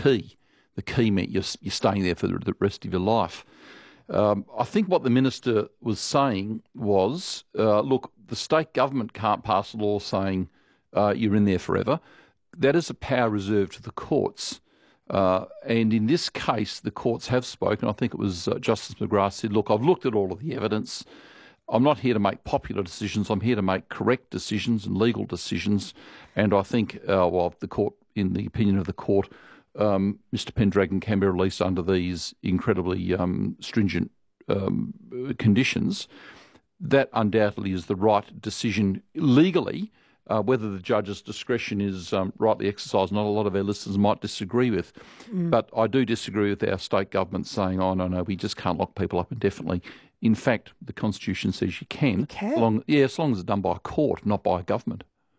key. The key meant you're staying there for the rest of your life. I think what the minister was saying was, look, the state government can't pass a law saying you're in there forever. That is a power reserved to the courts. And in this case, the courts have spoken. I think it was Justice McGrath said, look, I've looked at all of the evidence. I'm not here to make popular decisions. I'm here to make correct decisions and legal decisions. And I think, the court, in the opinion of the court, Mr Pendragon can be released under these incredibly stringent conditions. That undoubtedly is the right decision legally. Whether the judge's discretion is rightly exercised, not a lot of our listeners might disagree with. But I do disagree with our state government saying, oh, no, we just can't lock people up indefinitely. In fact, the Constitution says you can. You can? As long as it's done by a court, not by a government.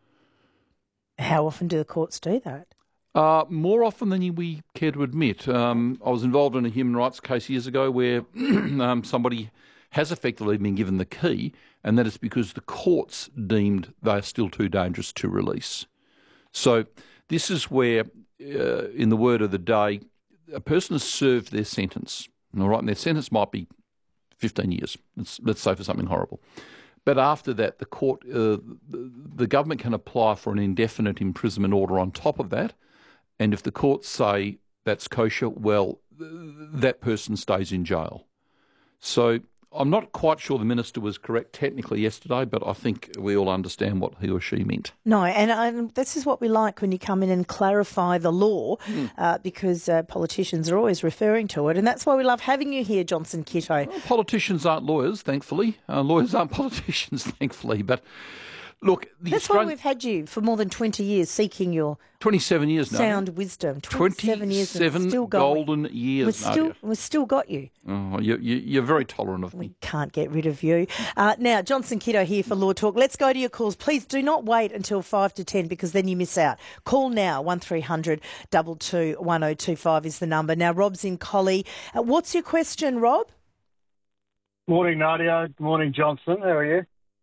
How often do the courts do that? More often than we care to admit. I was involved in a human rights case years ago where somebody has effectively been given the key, and that is because the courts deemed they are still too dangerous to release. So this is where, in the word of the day, a person has served their sentence, all right, and their sentence might be 15 years, let's say for something horrible. But after that, the court, the government can apply for an indefinite imprisonment order on top of that, and if the courts say that's kosher, well, that person stays in jail. So I'm not quite sure the minister was correct technically yesterday, but I think we all understand what he or she meant. No, and this is what we like when you come in and clarify the law, because politicians are always referring to it, and that's why we love having you here, Johnson Kitto. Well, politicians aren't lawyers, thankfully. Lawyers aren't politicians, thankfully. But look, that's why we've had you for more than 20 years seeking your 27 years now. Sound wisdom. 27 years. 27 golden years, we've still got you. Oh, you're very tolerant of me. We can't get rid of you. Now, Johnson Kitto here for Law Talk. Let's go to your calls. Please do not wait until 5 to 10 because then you miss out. Call now. 1300 22 1025 is the number. Now, Rob's in Collie. What's your question, Rob? Morning, Nadia. Morning, Johnson. How are you?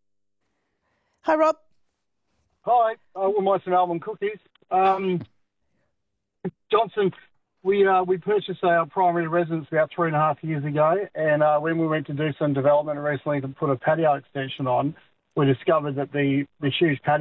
Hi, Rob. Hi. I want my St Almond cookies. Johnson, we purchased our primary residence about 3.5 years ago, and when we went to do some development recently to put a patio extension on, we discovered that the huge patio